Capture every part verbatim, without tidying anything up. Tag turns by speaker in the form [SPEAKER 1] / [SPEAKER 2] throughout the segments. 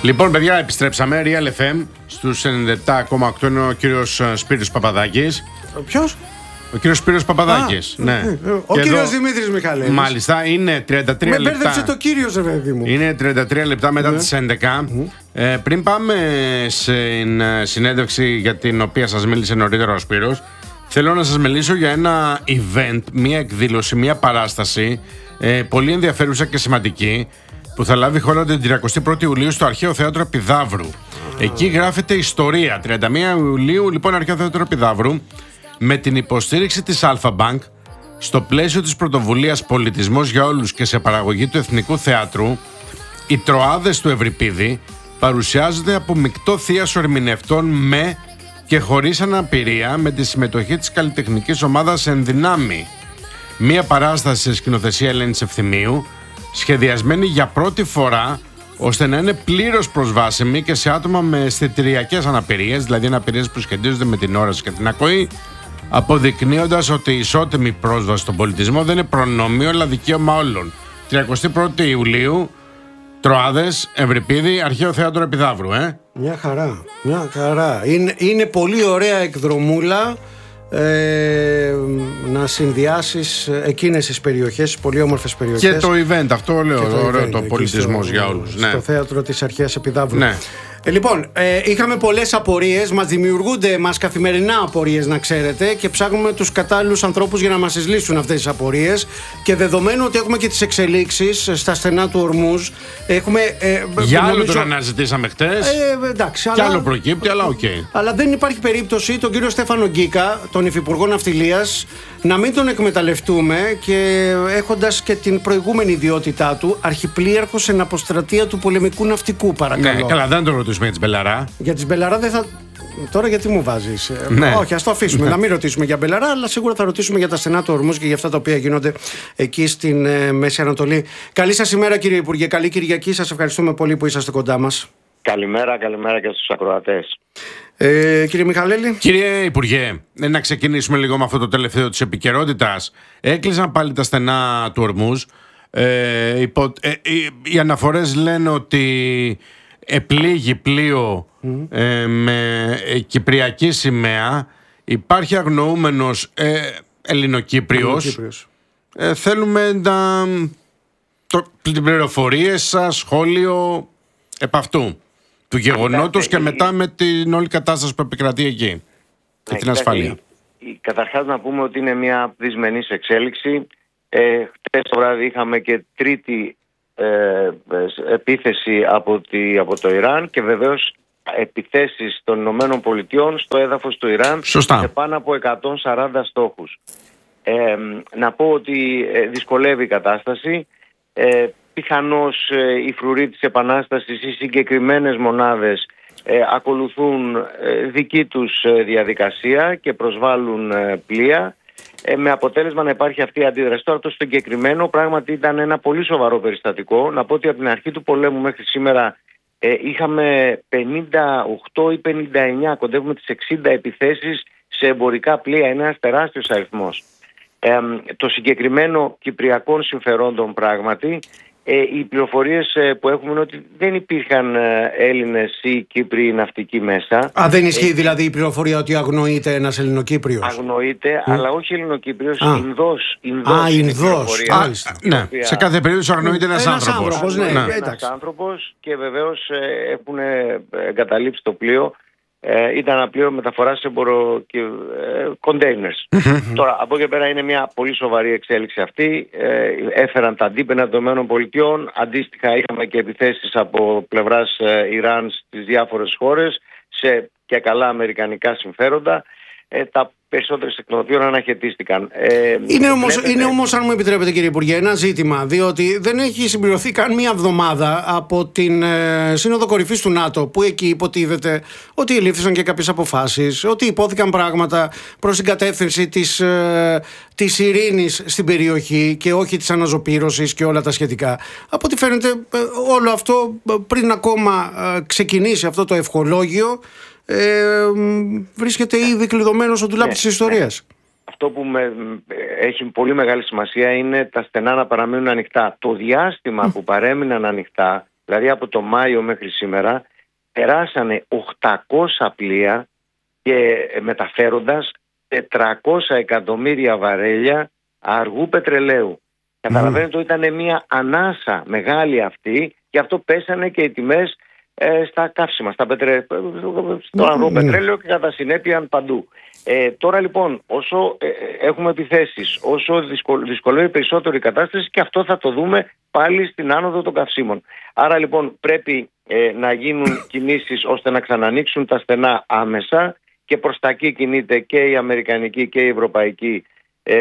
[SPEAKER 1] Λοιπόν, παιδιά, επιστρέψαμε. Real εφ εμ στους ενενήντα επτά κόμμα οκτώ είναι ο κύριος Σπύρος Παπαδάκης.
[SPEAKER 2] Ποιος?
[SPEAKER 1] Ο κύριος Σπύρος Παπαδάκης.
[SPEAKER 2] Α,
[SPEAKER 1] ναι.
[SPEAKER 2] Ο κύριος εδώ... Δημήτρης Μιχαλέλης.
[SPEAKER 1] Μάλιστα, είναι τριάντα τρία λεπτά.
[SPEAKER 2] Με μπέρδεψε το κύριος, ρε παιδί μου.
[SPEAKER 1] Είναι τριάντα τρία λεπτά μετά ναι. τις έντεκα. Mm. Ε, πριν πάμε στην συνέντευξη για την οποία σας μίλησε νωρίτερα ο Σπύρος, θέλω να σας μιλήσω για ένα event, μια εκδήλωση, μια παράσταση ε, πολύ ενδιαφέρουσα και σημαντική που θα λάβει χώρα την τριακοστή πρώτη Ιουλίου στο Αρχαίο Θέατρο Επιδαύρου. Ah. Εκεί γράφεται ιστορία. τριάντα μία Ιουλίου, λοιπόν, Αρχαίο Θέατρο Επιδαύρου, με την υποστήριξη της Alpha Bank, στο πλαίσιο της πρωτοβουλίας Πολιτισμός για Όλους και σε παραγωγή του Εθνικού Θεάτρου, οι Τροάδες του Ευρυπίδη παρουσιάζονται από μεικτό θίασο ερμηνευτών με και χωρίς αναπηρία, με τη συμμετοχή της καλλιτεχνικής ομάδας Ενδυνάμει. Μία παράσταση σε σκηνοθεσία Ελένης Ευθυμίου, σχεδιασμένη για πρώτη φορά ώστε να είναι πλήρως προσβάσιμη και σε άτομα με αισθητηριακές αναπηρίες, δηλαδή αναπηρίες που σχετίζονται με την όραση και την ακοή, αποδεικνύοντας ότι η ισότιμη πρόσβαση στον πολιτισμό δεν είναι προνόμιο αλλά δικαίωμα όλων. τριακοστή πρώτη Ιουλίου, Τροάδες, Ευρυπίδη, Αρχαίο Θέατρο Επιδαύρου, ε.
[SPEAKER 2] Μια χαρά, μια χαρά. Είναι, είναι πολύ ωραία εκδρομούλα. Ε, να συνδυάσεις εκείνες τις περιοχές, τις πολύ όμορφες περιοχές.
[SPEAKER 1] Και το event, αυτό λέω, το, ωραίο, το πολιτισμός για όλους.
[SPEAKER 2] Στο
[SPEAKER 1] ναι.
[SPEAKER 2] θέατρο της Αρχαίας Επιδαύρου.
[SPEAKER 1] Ναι.
[SPEAKER 2] Ε, λοιπόν, ε, είχαμε πολλές απορίες, μας δημιουργούνται μας καθημερινά απορίες, να ξέρετε, και ψάχνουμε τους κατάλληλους ανθρώπους για να μας τις λύσουν αυτές τις απορίες. Και δεδομένου ότι έχουμε και τις εξελίξεις στα στενά του Ορμούζ, έχουμε. Ε,
[SPEAKER 1] για άλλο
[SPEAKER 2] νομίζω...
[SPEAKER 1] τον αναζητήσαμε χτες.
[SPEAKER 2] Ε, εντάξει,
[SPEAKER 1] κι
[SPEAKER 2] αλλά...
[SPEAKER 1] άλλο προκύπτει, αλλά οκ. Okay.
[SPEAKER 2] Αλλά δεν υπάρχει περίπτωση τον κύριο Στέφανο Γκίκα, τον Υφυπουργό Ναυτιλίας, να μην τον εκμεταλλευτούμε και έχοντας και την προηγούμενη ιδιότητά του, αρχιπλήρχος εν αποστρατεία του πολεμικού ναυτικού, παρακαλώ.
[SPEAKER 1] Ναι, καλά, δεν το ρωτήσουμε για τις Μπελαρά.
[SPEAKER 2] Για τις Μπελαρά δεν θα. Τώρα γιατί μου βάζεις.
[SPEAKER 1] Ναι.
[SPEAKER 2] Όχι, ας το αφήσουμε. Να μην ρωτήσουμε για Μπελαρά, αλλά σίγουρα θα ρωτήσουμε για τα στενά του Ορμούς και για αυτά τα οποία γίνονται εκεί στην ε, Μέση Ανατολή. Καλή σας ημέρα, κύριε Υπουργέ. Καλή Κυριακή. Σας ευχαριστούμε πολύ που είσαστε κοντά μας.
[SPEAKER 3] Καλημέρα, καλημέρα και στους ακροατές.
[SPEAKER 2] Ε, κύριε Μιχαλέλη.
[SPEAKER 1] Κύριε Υπουργέ, να ξεκινήσουμε λίγο με αυτό το τελευταίο της επικαιρότητας. Έκλεισαν πάλι τα στενά του Ορμούζ. Ε, υπο, ε, οι, οι αναφορές λένε ότι επλήγει πλοίο mm. ε, με ε, κυπριακή σημαία. Υπάρχει αγνοούμενος ε, Ελληνοκύπριος.
[SPEAKER 2] Ελληνοκύπριος.
[SPEAKER 1] Ε, θέλουμε να, το, την πληροφορίες σας, σχόλιο επ' αυτού του γεγονότος και μετά με την όλη κατάσταση που επικρατεί εκεί και την ασφάλεια.
[SPEAKER 3] Καταρχάς να πούμε ότι είναι μια δυσμενής εξέλιξη. Ε, χτες το βράδυ είχαμε και τρίτη ε, επίθεση από, τη, από το Ιράν και βεβαίως επιθέσεις των Ηνωμένων Πολιτειών στο έδαφος του Ιράν.
[SPEAKER 1] Σωστά.
[SPEAKER 3] Σε πάνω από εκατόν σαράντα στόχους. Ε, να πω ότι ε, δυσκολεύει η κατάσταση. Ε, πιθανώς ε, οι φρουροί της Επανάστασης ή συγκεκριμένες μονάδες ε, ακολουθούν ε, δική τους ε, διαδικασία και προσβάλλουν ε, πλοία ε, με αποτέλεσμα να υπάρχει αυτή η αντίδραση. Τώρα το συγκεκριμένο πράγματι ήταν ένα πολύ σοβαρό περιστατικό. Να πω ότι από την αρχή του πολέμου μέχρι σήμερα ε, είχαμε πενήντα οκτώ ή πενήντα εννιά, κοντεύουμε τις εξήντα επιθέσεις σε εμπορικά πλοία. Είναι ένας τεράστιος αριθμός. Ε, το συγκεκριμένο κυπριακών συμφερόντων πράγματι, ε, οι πληροφορίες ε, που έχουμε είναι ότι δεν υπήρχαν ε, Έλληνες ή Κύπριοι ναυτικοί μέσα.
[SPEAKER 2] Α, δεν ισχύει ε, δηλαδή η πληροφορία ότι αγνοείται ένας Ελληνοκύπριος?
[SPEAKER 3] Αγνοείται, mm. αλλά όχι Ελληνοκύπριος,
[SPEAKER 2] Α.
[SPEAKER 3] Ινδός. Ινδός
[SPEAKER 2] Α, Ινδός.
[SPEAKER 1] Ναι, οποία... σε κάθε περίπτωση αγνοείται ένας, ένας άνθρωπος.
[SPEAKER 2] άνθρωπος ναι,
[SPEAKER 3] ναι.
[SPEAKER 2] Ναι.
[SPEAKER 3] Ένας άνθρωπος και βεβαίως ε, έχουν εγκαταλείψει το πλοίο. Ε, ήταν ένα πλοίο μεταφοράς εμπορο και ε, containers. Τώρα, από εκεί πέρα είναι μια πολύ σοβαρή εξέλιξη αυτή. Ε, έφεραν τα αντίπαινα των ΗΠΑ. Αντίστοιχα, είχαμε και επιθέσεις από πλευράς ε, Ιράν στις διάφορες χώρες σε και καλά αμερικανικά συμφέροντα. Ε, τα περισσότερες εκ των οποίων αναχαιτίστηκαν. Ε,
[SPEAKER 2] είναι, όμως,
[SPEAKER 3] βλέπετε...
[SPEAKER 2] είναι όμως, αν μου επιτρέπετε κύριε Υπουργέ, ένα ζήτημα, διότι δεν έχει συμπληρωθεί καν μία εβδομάδα από την ε, Σύνοδο Κορυφής του ΝΑΤΟ, που εκεί υποτίθεται ότι ελήφθησαν και κάποιες αποφάσεις, ότι υπόθηκαν πράγματα προς την κατεύθυνση της, ε, της ειρήνης στην περιοχή και όχι της αναζωπήρωσης και όλα τα σχετικά. Από ό,τι φαίνεται ε, όλο αυτό πριν ακόμα ε, ξεκινήσει αυτό το ευχολόγιο, Ε, βρίσκεται ήδη κλειδωμένο στο ντουλάπι ναι, της ιστορίας.
[SPEAKER 3] Ναι. Αυτό που με, έχει πολύ μεγάλη σημασία είναι τα στενά να παραμείνουν ανοιχτά. Το διάστημα mm. που παρέμειναν ανοιχτά Δηλαδή από το Μάιο μέχρι σήμερα περάσανε οκτακόσια πλοία και μεταφέροντας τετρακόσια εκατομμύρια βαρέλια αργού πετρελαίου. Mm. Καταλαβαίνετε ότι ήταν μια ανάσα μεγάλη αυτή, και αυτό πέσανε και οι τιμές ε, στα καύσιμα, στα πετρε... στο αργό mm. πετρέλαιο και κατά συνέπεια παντού. Ε, τώρα λοιπόν, όσο ε, έχουμε επιθέσεις, όσο δυσκολ... δυσκολεύει περισσότερο η κατάσταση, και αυτό θα το δούμε πάλι στην άνοδο των καυσίμων. Άρα λοιπόν πρέπει ε, να γίνουν κινήσεις ώστε να ξανανοίξουν τα στενά άμεσα, και προς τα εκεί κινείται και η αμερικανική και η ευρωπαϊκή ε,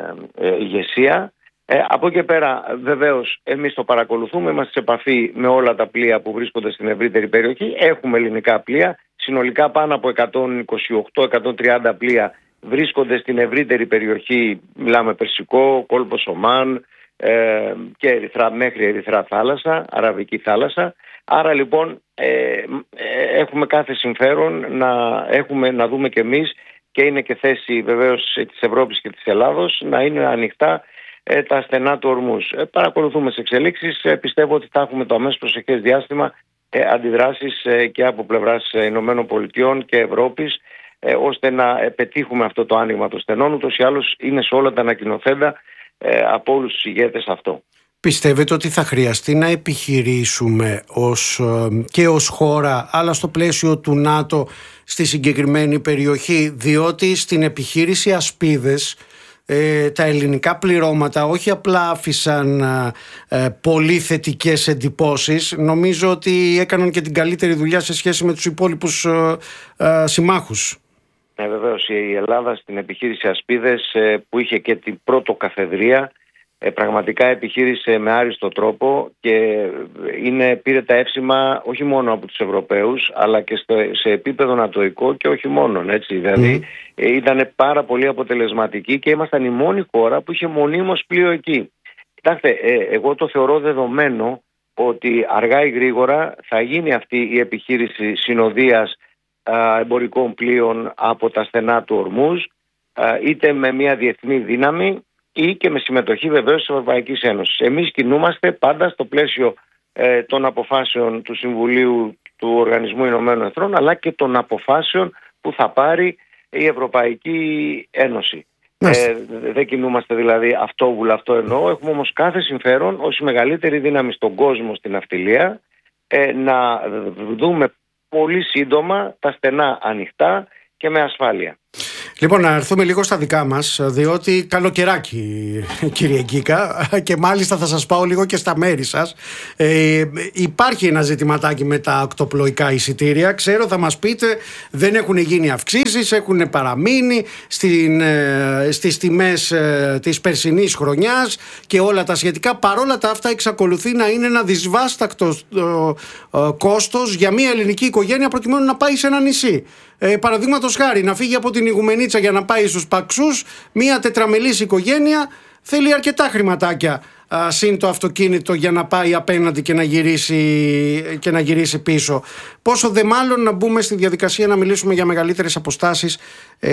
[SPEAKER 3] ε, ηγεσία. Ε, από εκεί πέρα βεβαίως εμείς το παρακολουθούμε, είμαστε σε επαφή με όλα τα πλοία που βρίσκονται στην ευρύτερη περιοχή. Έχουμε ελληνικά πλοία, συνολικά πάνω από εκατόν είκοσι οκτώ με εκατόν τριάντα πλοία βρίσκονται στην ευρύτερη περιοχή, μιλάμε Περσικό, κόλπο Ομάν ε, και Ερυθρά, μέχρι Ερυθρά θάλασσα, Αραβική θάλασσα. Άρα λοιπόν ε, ε, έχουμε κάθε συμφέρον να, έχουμε, να δούμε και εμείς, και είναι και θέση βεβαίως της Ευρώπης και της Ελλάδος, να είναι ανοιχτά ε, τα στενά του Ορμούς. Ε, παρακολουθούμε τις εξελίξεις, ε, πιστεύω ότι θα έχουμε το αμέσως προσεχές διάστημα ε, αντιδράσεις ε, και από πλευράς ε, Ηνωμένων Πολιτειών και Ευρώπης, ε, ώστε να ε, πετύχουμε αυτό το άνοιγμα των στενών. Ούτως ή άλλως είναι σε όλα τα ανακοινωθέντα ε, από όλους τους ηγέτες αυτό.
[SPEAKER 2] Πιστεύετε ότι θα χρειαστεί να επιχειρήσουμε ως, και ως χώρα, αλλά στο πλαίσιο του ΝΑΤΟ στη συγκεκριμένη περιοχή, διότι στην επιχείρηση Ασπίδες ε, τα ελληνικά πληρώματα όχι απλά άφησαν ε, πολύ θετικές εντυπώσεις, νομίζω ότι έκαναν και την καλύτερη δουλειά σε σχέση με τους υπόλοιπους ε, ε, συμμάχους.
[SPEAKER 3] Ναι, βεβαίως η Ελλάδα στην επιχείρηση Ασπίδες ε, που είχε και την πρώτο καθεδρία, Ε, πραγματικά επιχείρησε με άριστο τρόπο και είναι, πήρε τα εύσημα όχι μόνο από τους Ευρωπαίους, αλλά και στο, σε επίπεδο νατοϊκό, και όχι μόνο, έτσι. Δηλαδή mm. ε, ήταν πάρα πολύ αποτελεσματική και ήμασταν η μόνη χώρα που είχε μονίμως πλοίο εκεί. Κοιτάξτε, ε, εγώ το θεωρώ δεδομένο ότι αργά ή γρήγορα θα γίνει αυτή η επιχείρηση συνοδείας α, εμπορικών πλοίων από τα στενά του Ορμούς, α, είτε με μια διεθνή δύναμη ή και με συμμετοχή βεβαίως της Ευρωπαϊκής Ένωσης. Εμείς κινούμαστε πάντα στο πλαίσιο ε, των αποφάσεων του Συμβουλίου του Οργανισμού Ηνωμένων Εθνών, αλλά και των αποφάσεων που θα πάρει η Ευρωπαϊκή Ένωση. Ε, δεν κινούμαστε δηλαδή αυτόβουλα, αυτό εννοώ. Έχουμε όμως κάθε συμφέρον ως η μεγαλύτερη δύναμη στον κόσμο στην ναυτιλία ε, να δούμε πολύ σύντομα τα στενά ανοιχτά και με ασφάλεια.
[SPEAKER 2] Λοιπόν, να έρθουμε λίγο στα δικά μας, διότι καλοκαιράκι, κύριε Γκίκα, και μάλιστα θα σας πάω λίγο και στα μέρη σας. Ε, υπάρχει ένα ζητηματάκι με τα ακτοπλοϊκά εισιτήρια. Ξέρω, θα μας πείτε, δεν έχουν γίνει αυξήσεις, έχουν παραμείνει στην, ε, στις τιμές ε, της περσινής χρονιάς και όλα τα σχετικά. Παρόλα τα αυτά εξακολουθεί να είναι ένα δυσβάστακτο ε, ε, κόστος για μια ελληνική οικογένεια προκειμένου να πάει σε ένα νησί. Ε, παραδείγματος χάρη, να φύγει από την Ιγουμενίτσα για να πάει στους Παξούς, μια τετραμελής οικογένεια θέλει αρκετά χρηματάκια α, συν το αυτοκίνητο για να πάει απέναντι και να γυρίσει, και να γυρίσει πίσω. Πόσο δε μάλλον να μπούμε στη διαδικασία να μιλήσουμε για μεγαλύτερες αποστάσεις ε,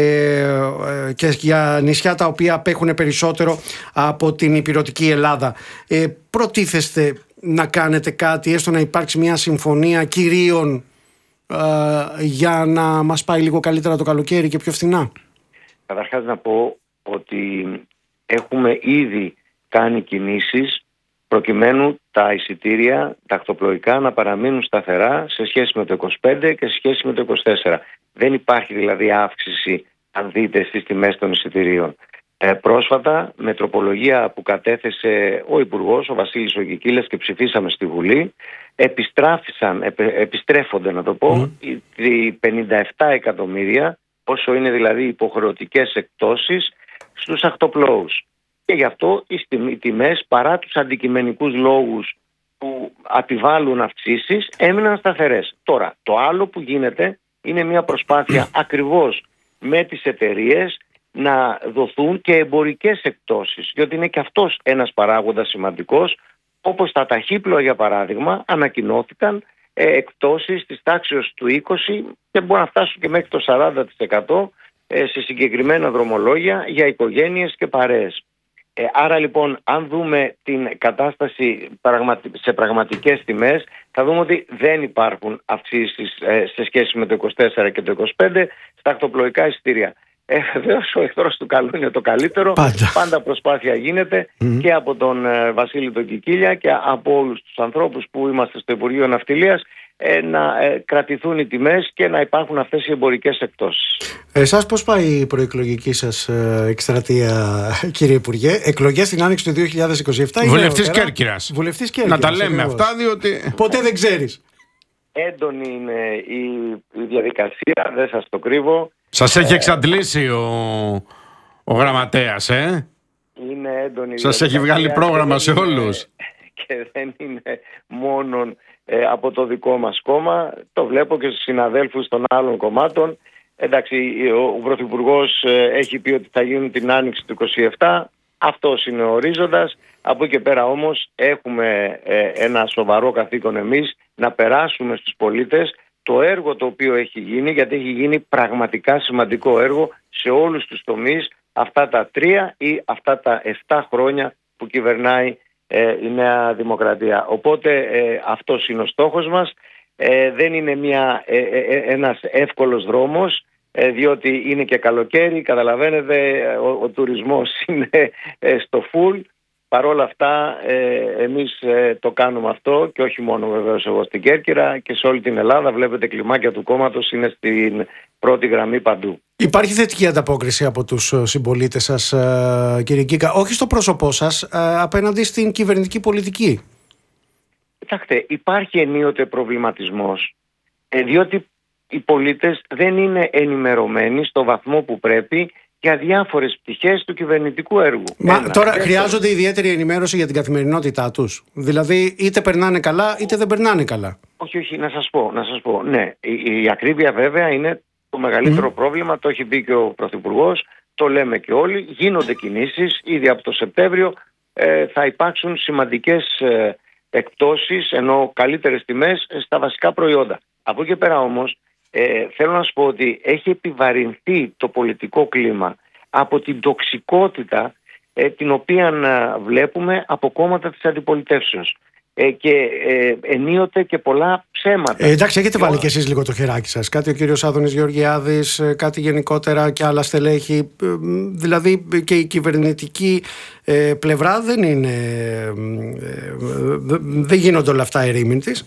[SPEAKER 2] ε, και για νησιά τα οποία απέχουν περισσότερο από την υπηρετική Ελλάδα. Ε, προτίθεστε να κάνετε κάτι, έστω να υπάρξει μια συμφωνία κυρίων Uh, για να μας πάει λίγο καλύτερα το καλοκαίρι και πιο φθηνά?
[SPEAKER 3] Καταρχάς να πω ότι έχουμε ήδη κάνει κινήσεις προκειμένου τα εισιτήρια, τα ακτοπλοϊκά, να παραμείνουν σταθερά σε σχέση με το είκοσι πέντε και σε σχέση με το είκοσι τέσσερα. Δεν υπάρχει δηλαδή αύξηση, αν δείτε, στις τιμές των εισιτηρίων. Ε, πρόσφατα, με τροπολογία που κατέθεσε ο Υπουργός, ο Βασίλης Κικίλιας, και ψηφίσαμε στη Βουλή, επιστράφησαν, επι, επιστρέφονται να το πω, mm. οι πενήντα επτά εκατομμύρια, όσο είναι δηλαδή υποχρεωτικές εκτόσεις στους ακτοπλώους. Και γι' αυτό οι τιμές, παρά τους αντικειμενικούς λόγους που επιβάλλουν αυξήσεις, έμειναν σταθερές. Τώρα, το άλλο που γίνεται είναι μια προσπάθεια ακριβώς με τις εταιρείες να δοθούν και εμπορικές εκτόσεις, διότι είναι και αυτός ένας παράγοντας σημαντικός, όπως τα ταχύπλοα για παράδειγμα ανακοινώθηκαν ε, εκτόσεις της τάξης του είκοσι και μπορούν να φτάσουν και μέχρι το σαράντα τοις εκατό ε, σε συγκεκριμένα δρομολόγια για οικογένειες και παρέες. Ε, άρα λοιπόν, αν δούμε την κατάσταση σε πραγματικές τιμές, θα δούμε ότι δεν υπάρχουν αυξήσεις ε, σε σχέση με το είκοσι τέσσερα και το είκοσι πέντε στα ακτοπλοϊκά εισιτήρια. Ε, βεβαίως ο εχθρός του καλού είναι το καλύτερο.
[SPEAKER 2] Πάντα,
[SPEAKER 3] Πάντα προσπάθεια γίνεται mm. και από τον ε, Βασίλη τον Κικίλια και από όλους τους ανθρώπους που είμαστε στο Υπουργείο Ναυτιλίας, ε, να ε, κρατηθούν οι τιμές και να υπάρχουν αυτές οι εμπορικές εκπτώσεις.
[SPEAKER 2] Εσάς πώς πάει η προεκλογική σας ε, εκστρατεία, κύριε Υπουργέ? Εκλογές στην άνοιξη του δύο χιλιάδες είκοσι επτά.
[SPEAKER 1] Βουλευτής Κέρκυρας.
[SPEAKER 2] Βουλευτής Κέρκυρας.
[SPEAKER 1] Να τα λέμε αυτά, διότι
[SPEAKER 2] ποτέ δεν ξέρεις.
[SPEAKER 3] Έντονη είναι η, η διαδικασία, δεν σας το κρύβω.
[SPEAKER 1] Σας έχει εξαντλήσει ο, ο γραμματέας, ε?
[SPEAKER 3] Είναι έντονη.
[SPEAKER 1] Σας έχει βγάλει πρόγραμμα σε όλους.
[SPEAKER 3] Και δεν είναι μόνο ε, από το δικό μας κόμμα. Το βλέπω και στους συναδέλφους των άλλων κομμάτων. Εντάξει, ο Πρωθυπουργός ε, έχει πει ότι θα γίνουν την άνοιξη του είκοσι επτά. Αυτός είναι ο ορίζοντας. Από εκεί και πέρα όμως έχουμε ε, ένα σοβαρό καθήκον εμείς να περάσουμε στους πολίτες το έργο το οποίο έχει γίνει, γιατί έχει γίνει πραγματικά σημαντικό έργο σε όλους τους τομείς αυτά τα τρία ή αυτά τα εφτά χρόνια που κυβερνάει ε, η Νέα Δημοκρατία. Οπότε ε, αυτός είναι ο στόχος μας. Ε, δεν είναι μια, ε, ε, ένας εύκολος δρόμος, ε, διότι είναι και καλοκαίρι, καταλαβαίνετε, ο, ο τουρισμός είναι ε, στο full. Παρ' όλα αυτά ε, εμείς ε, το κάνουμε αυτό και όχι μόνο βεβαίως εγώ στην Κέρκυρα και σε όλη την Ελλάδα. Βλέπετε κλιμάκια του κόμματος είναι στην πρώτη γραμμή παντού. Υπάρχει
[SPEAKER 2] θετική ανταπόκριση από τους συμπολίτες σας, κύριε Κίκα, όχι στο πρόσωπό σας, απέναντι στην κυβερνητική πολιτική?
[SPEAKER 3] Κοιτάξτε, υπάρχει ενίοτε προβληματισμός, ε, διότι οι πολίτες δεν είναι ενημερωμένοι στο βαθμό που πρέπει για διάφορες πτυχές του κυβερνητικού έργου.
[SPEAKER 2] Μα Ένα, τώρα δεύτερο... χρειάζονται ιδιαίτερη ενημέρωση για την καθημερινότητά τους? Δηλαδή είτε περνάνε καλά είτε δεν περνάνε καλά?
[SPEAKER 3] Όχι, όχι, να σας πω, να σας πω. Ναι, η, η ακρίβεια βέβαια είναι το μεγαλύτερο mm. πρόβλημα, το έχει πει και ο Πρωθυπουργός, το λέμε και όλοι. Γίνονται κινήσεις, ήδη από το Σεπτέμβριο ε, θα υπάρξουν σημαντικές ε, εκπτώσεις, ενώ καλύτερες τιμές στα βασικά προϊόντα. Από εκεί πέρα όμως, Ε, θέλω να σου πω ότι έχει επιβαρυνθεί το πολιτικό κλίμα από την τοξικότητα ε, την οποία ε, βλέπουμε από κόμματα της αντιπολιτεύσεως ε, και ε, ενίοτε και πολλά ψέματα.
[SPEAKER 2] Ε, εντάξει, έχετε βάλει κι εσείς λίγο το χεράκι σας. Κάτι ο κύριος Άδωνης Γεωργιάδης, κάτι γενικότερα και άλλα στελέχη. Ε, δηλαδή και η κυβερνητική ε, πλευρά δεν είναι ε, ε, δεν γίνονται όλα αυτά ερήμην της.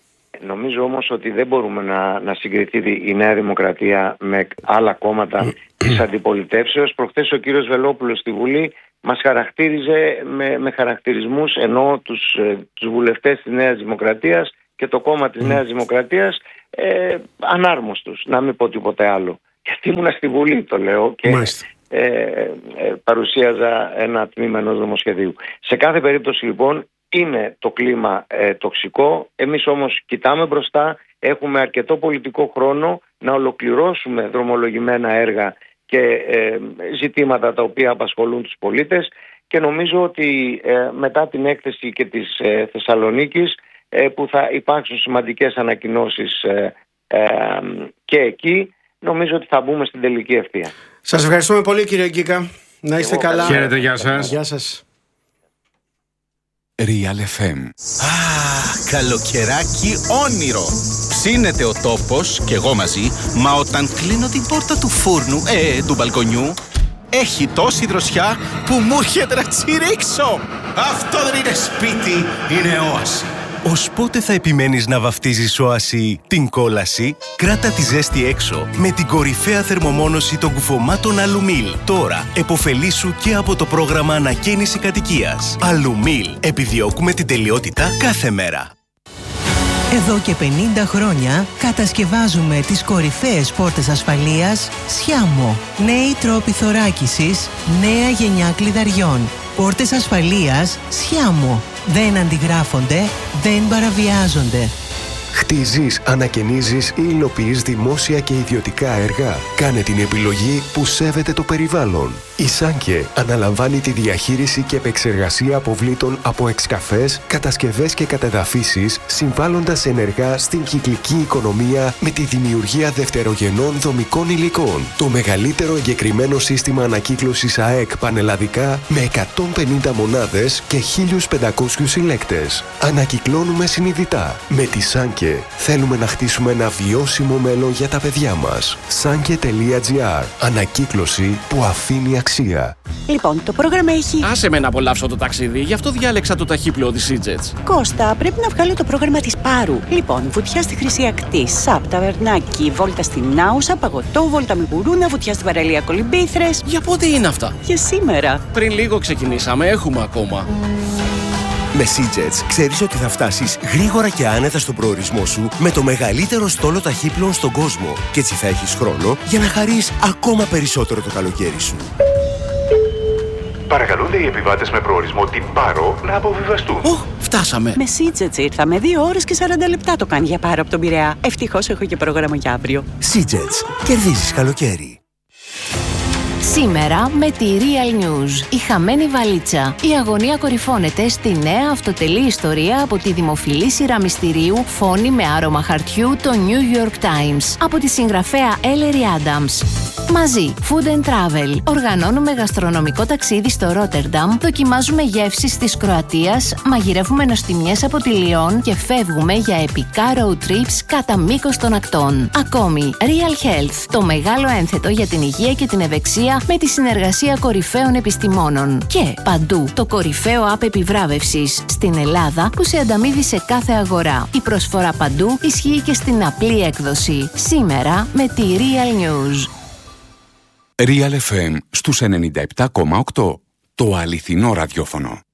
[SPEAKER 3] Νομίζω όμως ότι δεν μπορούμε να, να συγκριθεί η Νέα Δημοκρατία με άλλα κόμματα της αντιπολιτεύσεως. Προχθές ο κύριος Βελόπουλος στη Βουλή μας χαρακτήριζε με, με χαρακτηρισμούς, ενώ τους, τους βουλευτές της Νέας Δημοκρατίας και το κόμμα της Νέας Δημοκρατίας ε, ανάρμοστους, να μην πω τίποτε άλλο. Γιατί ήμουνα στη Βουλή, το λέω, και ε, ε, παρουσίαζα ένα τμήμα ενός νομοσχεδίου. Σε κάθε περίπτωση λοιπόν είναι το κλίμα ε, τοξικό. Εμείς όμως κοιτάμε μπροστά, έχουμε αρκετό πολιτικό χρόνο να ολοκληρώσουμε δρομολογημένα έργα και ε, ζητήματα τα οποία απασχολούν τους πολίτες και νομίζω ότι ε, μετά την έκθεση και της ε, Θεσσαλονίκης ε, που θα υπάρξουν σημαντικές ανακοινώσεις ε, ε, και εκεί, νομίζω ότι θα μπούμε στην τελική ευθεία.
[SPEAKER 2] Σας ευχαριστούμε πολύ, κύριε Γκίκα. Να είστε Εγώ, καλά.
[SPEAKER 1] Χαίρετε, γεια σας.
[SPEAKER 2] Γεια σας.
[SPEAKER 4] Real εφ εμ. Α, καλοκαιράκι όνειρο. Ψήνεται ο τόπος και εγώ μαζί, μα όταν κλείνω την πόρτα του φούρνου, ε, του μπαλκονιού, έχει τόση δροσιά που μου έρχεται να τσιρίξω.
[SPEAKER 5] Αυτό δεν είναι σπίτι, είναι όαση.
[SPEAKER 6] Ως πότε θα επιμένεις να βαφτίζεις όαση την κόλαση? Κράτα τη ζέστη έξω με την κορυφαία θερμομόνωση των κουφωμάτων Αλουμίλ. Τώρα, εποφελήσου και από το πρόγραμμα ανακαίνιση κατοικίας. Αλουμίλ. Επιδιώκουμε την τελειότητα κάθε μέρα.
[SPEAKER 7] Εδώ και πενήντα χρόνια κατασκευάζουμε τις κορυφαίες πόρτες ασφαλείας Σιάμο. Νέοι τρόποι θωράκισης, νέα γενιά κλειδαριών. Πόρτες ασφαλείας Σιάμο. Δεν αντιγράφονται, δεν παραβιάζονται.
[SPEAKER 8] Χτίζεις, ανακαινίζεις ή υλοποιείς δημόσια και ιδιωτικά έργα? Κάνε την επιλογή που σέβεται το περιβάλλον. Η Σάνκε αναλαμβάνει τη διαχείριση και επεξεργασία αποβλήτων από εξκαφές, κατασκευές και κατεδαφίσεις, συμβάλλοντας ενεργά στην κυκλική οικονομία με τη δημιουργία δευτερογενών δομικών υλικών. Το μεγαλύτερο εγκεκριμένο σύστημα ανακύκλωσης ΑΕΚ πανελλαδικά με εκατόν πενήντα μονάδες και χίλιους πεντακόσιους συλλέκτες. Ανακυκλώνουμε συνειδητά. Με τη Σάνκε θέλουμε να χτίσουμε ένα βιώσιμο μέλλον για τα παιδιά μας. Σάνκε τελεία τζι άρ. Ανακύκλωση που αφήνει αξία.
[SPEAKER 9] Λοιπόν, το πρόγραμμα έχει...
[SPEAKER 10] Άσε με να απολαύσω το ταξίδι, γι' αυτό διάλεξα το ταχύπλοο της Seajets.
[SPEAKER 9] Κώστα, πρέπει να βγάλω το πρόγραμμα της Πάρου. Λοιπόν, βουτιά στη Χρυσή Ακτή, Σαπ, Ταβερνάκι, βόλτα στην Άουσα, παγωτό, βόλτα με γουρούνα, βουτιά στην παραλία Κολυμπήθρες.
[SPEAKER 10] Για πότε είναι αυτά?
[SPEAKER 9] Για σήμερα.
[SPEAKER 10] Πριν λίγο ξεκινήσαμε, έχουμε ακόμα.
[SPEAKER 6] Με Seajets ξέρεις ότι θα φτάσεις γρήγορα και άνετα στον προορισμό σου με το μεγαλύτερο στόλο ταχύπλων στον κόσμο. Και έτσι θα έχεις χρόνο για να χαρείς ακόμα περισσότερο το καλοκαίρι σου.
[SPEAKER 11] Παρακαλούνται οι επιβάτες με προορισμό την Πάρο να αποβιβαστούν.
[SPEAKER 10] Οχ, φτάσαμε.
[SPEAKER 9] Με Seajets ήρθαμε. Δύο ώρες και σαράντα λεπτά το κάνει για Πάρο από τον Πειραιά. Ευτυχώς έχω και πρόγραμμα για αύριο.
[SPEAKER 6] Seajets. Κερδίζεις καλοκαίρι.
[SPEAKER 12] Σήμερα με τη Real News. Η χαμένη βαλίτσα. Η αγωνία κορυφώνεται στη νέα αυτοτελή ιστορία από τη δημοφιλή σειρά μυστηρίου Φόνη με άρωμα χαρτιού, το New York Times, από τη συγγραφέα Ellery Adams. Μαζί, Food and Travel. Οργανώνουμε γαστρονομικό ταξίδι στο Ρότερνταμ, δοκιμάζουμε γεύσεις της Κροατίας, μαγειρεύουμε νοστιμιές από τη Λιόν και φεύγουμε για επικά road trips κατά μήκος των ακτών. Ακόμη, Real Health, το μεγάλο ένθετο για την υγεία και την ευεξία με τη συνεργασία κορυφαίων επιστημόνων. Και παντού, το κορυφαίο app επιβράβευσης στην Ελλάδα που σε ανταμείβει σε κάθε αγορά. Η προσφορά παντού ισχύει και στην απλή έκδοση. Σήμερα με τη Real News.
[SPEAKER 13] Real εφ εμ στους ενενήντα επτά κόμμα οκτώ. Το αληθινό ραδιόφωνο.